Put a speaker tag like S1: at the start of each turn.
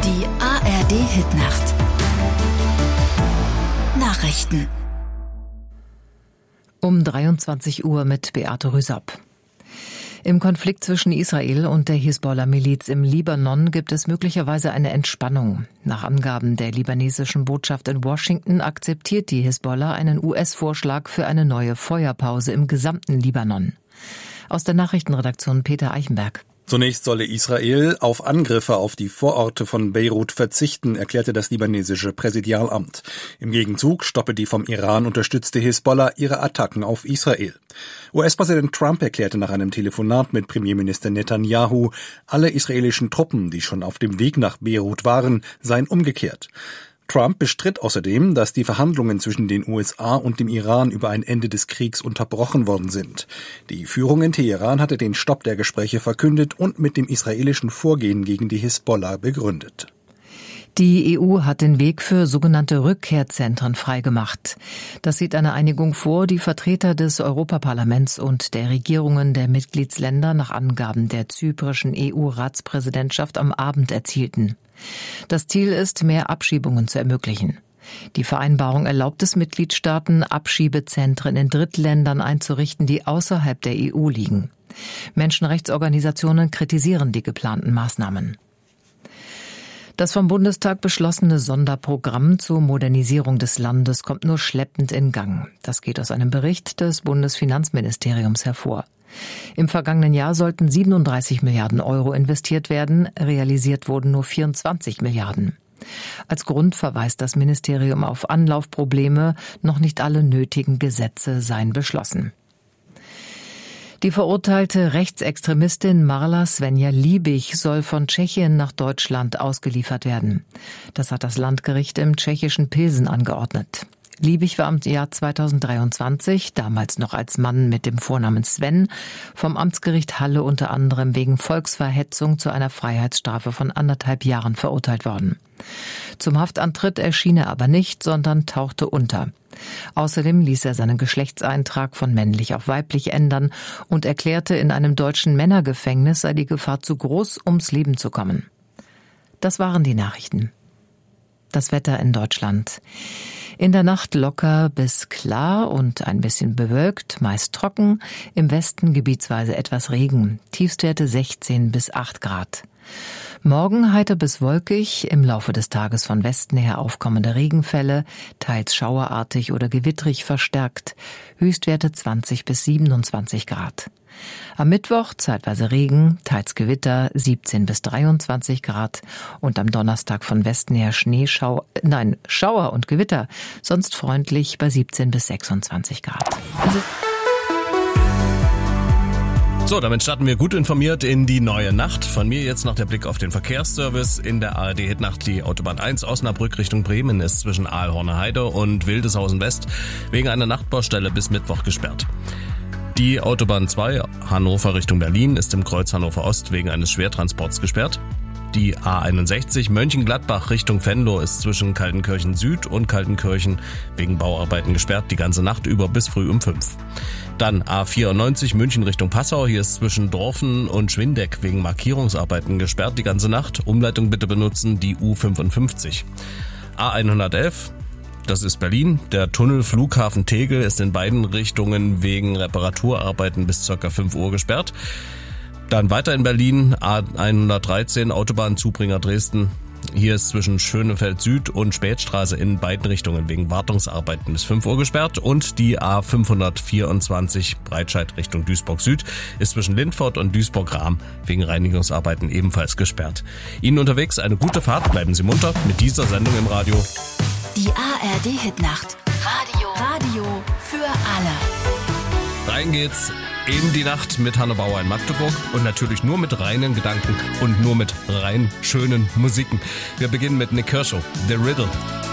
S1: Die ARD-Hitnacht. Nachrichten.
S2: Um 23 Uhr mit Beate Rüsapp. Im Konflikt zwischen Israel und der Hisbollah-Miliz im Libanon gibt es möglicherweise eine Entspannung. Nach Angaben der libanesischen Botschaft in Washington akzeptiert die Hisbollah einen US-Vorschlag für eine neue Feuerpause im gesamten Libanon. Aus der Nachrichtenredaktion Peter Eichenberg.
S3: Zunächst solle Israel auf Angriffe auf die Vororte von Beirut verzichten, erklärte das libanesische Präsidialamt. Im Gegenzug stoppe die vom Iran unterstützte Hisbollah ihre Attacken auf Israel. US-Präsident Trump erklärte nach einem Telefonat mit Premierminister Netanyahu, alle israelischen Truppen, die schon auf dem Weg nach Beirut waren, seien umgekehrt. Trump bestritt außerdem, dass die Verhandlungen zwischen den USA und dem Iran über ein Ende des Kriegs unterbrochen worden sind. Die Führung in Teheran hatte den Stopp der Gespräche verkündet und mit dem israelischen Vorgehen gegen die Hisbollah begründet.
S2: Die EU hat den Weg für sogenannte Rückkehrzentren freigemacht. Das sieht eine Einigung vor, die Vertreter des Europaparlaments und der Regierungen der Mitgliedsländer nach Angaben der zyprischen EU-Ratspräsidentschaft am Abend erzielten. Das Ziel ist, mehr Abschiebungen zu ermöglichen. Die Vereinbarung erlaubt es Mitgliedstaaten, Abschiebezentren in Drittländern einzurichten, die außerhalb der EU liegen. Menschenrechtsorganisationen kritisieren die geplanten Maßnahmen. Das vom Bundestag beschlossene Sonderprogramm zur Modernisierung des Landes kommt nur schleppend in Gang. Das geht aus einem Bericht des Bundesfinanzministeriums hervor. Im vergangenen Jahr sollten 37 Milliarden Euro investiert werden, realisiert wurden nur 24 Milliarden. Als Grund verweist das Ministerium auf Anlaufprobleme, noch nicht alle nötigen Gesetze seien beschlossen. Die verurteilte Rechtsextremistin Marla Svenja Liebig soll von Tschechien nach Deutschland ausgeliefert werden. Das hat das Landgericht im tschechischen Pilsen angeordnet. Liebig war im Jahr 2023, damals noch als Mann mit dem Vornamen Sven, vom Amtsgericht Halle unter anderem wegen Volksverhetzung zu einer Freiheitsstrafe von 1,5 Jahren verurteilt worden. Zum Haftantritt erschien er aber nicht, sondern tauchte unter. Außerdem ließ er seinen Geschlechtseintrag von männlich auf weiblich ändern und erklärte, in einem deutschen Männergefängnis sei die Gefahr zu groß, ums Leben zu kommen. Das waren die Nachrichten. Das Wetter in Deutschland. In der Nacht locker bis klar und ein bisschen bewölkt, meist trocken, im Westen gebietsweise etwas Regen, Tiefstwerte 16 bis 8 Grad. Morgen heiter bis wolkig, im Laufe des Tages von Westen her aufkommende Regenfälle, teils schauerartig oder gewittrig verstärkt, Höchstwerte 20 bis 27 Grad. Am Mittwoch zeitweise Regen, teils Gewitter, 17 bis 23 Grad und am Donnerstag von Westen her Schauer und Gewitter, sonst freundlich bei 17 bis 26 Grad.
S4: So, damit starten wir gut informiert in die neue Nacht. Von mir jetzt noch der Blick auf den Verkehrsservice. In der ARD-Hitnacht die Autobahn 1 Osnabrück Richtung Bremen ist zwischen Aalhorner Heide und Wildeshausen West wegen einer Nachtbaustelle bis Mittwoch gesperrt. Die Autobahn 2 Hannover Richtung Berlin ist im Kreuz Hannover Ost wegen eines Schwertransports gesperrt. Die A61 Mönchengladbach Richtung Venlo ist zwischen Kaltenkirchen Süd und Kaltenkirchen wegen Bauarbeiten gesperrt, die ganze Nacht über bis früh um 5. Dann A94 München Richtung Passau, hier ist zwischen Dorfen und Schwindeck wegen Markierungsarbeiten gesperrt, die ganze Nacht. Umleitung bitte benutzen, die U55. A111, das ist Berlin. Der Tunnel Flughafen Tegel ist in beiden Richtungen wegen Reparaturarbeiten bis ca. 5 Uhr gesperrt. Dann weiter in Berlin, A113 Autobahn Zubringer Dresden. Hier ist zwischen Schönefeld Süd und Spätstraße in beiden Richtungen wegen Wartungsarbeiten bis 5 Uhr gesperrt. Und die A524 Breitscheid Richtung Duisburg Süd ist zwischen Lindfort und Duisburg-Rahm wegen Reinigungsarbeiten ebenfalls gesperrt. Ihnen unterwegs eine gute Fahrt, bleiben Sie munter mit dieser Sendung im Radio.
S1: Die ARD-Hitnacht. Radio für alle.
S4: Rein geht's in die Nacht mit Hanne Bauer in Magdeburg und natürlich nur mit reinen Gedanken und nur mit rein schönen Musiken. Wir beginnen mit Nick Kershaw, The Riddle.